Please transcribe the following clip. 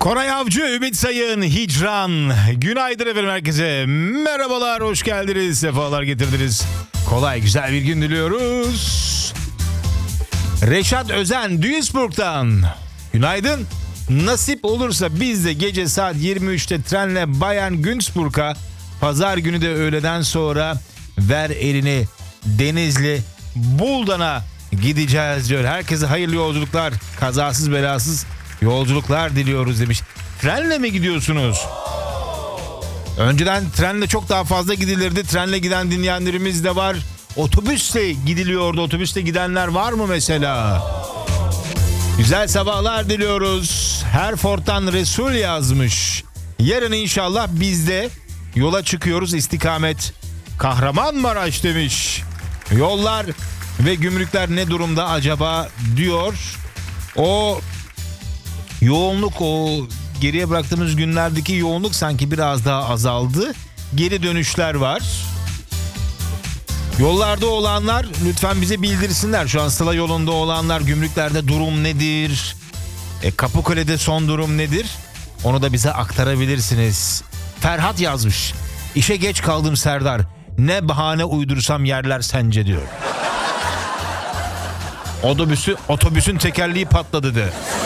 Koray Avcı, Ümit Sayın, Hicran. Günaydın efendim herkese. Merhabalar, hoş geldiniz, sefalar getirdiniz. Kolay, güzel bir gün diliyoruz. Reşat Özen, Duisburg'dan. Günaydın. Nasip olursa biz de gece saat 23'te trenle Bayern Günzburg'a, pazar günü de öğleden sonra ver elini Denizli Buldan'a gideceğiz diyor. Herkese hayırlı yolculuklar, kazasız belasız yolculuklar diliyoruz demiş. Trenle mi gidiyorsunuz? Önceden trenle çok daha fazla gidilirdi. Trenle giden dinleyenlerimiz de var. Otobüsle gidiliyordu. Otobüsle gidenler var mı mesela? Güzel sabahlar diliyoruz. Herford'dan Resul yazmış. Yarın inşallah biz de yola çıkıyoruz. İstikamet Kahramanmaraş demiş. Yollar ve gümrükler ne durumda acaba diyor. O yoğunluk, o geriye bıraktığımız günlerdeki yoğunluk sanki biraz daha azaldı. Geri dönüşler var. Yollarda olanlar lütfen bize bildirsinler. Şu an Sıla yolunda olanlar, gümrüklerde durum nedir? Kapıkule'de son durum nedir? Onu da bize aktarabilirsiniz. Ferhat yazmış. İşe geç kaldım Serdar. Ne bahane uydursam yerler sence diyor. Otobüsün tekerleği patladı de.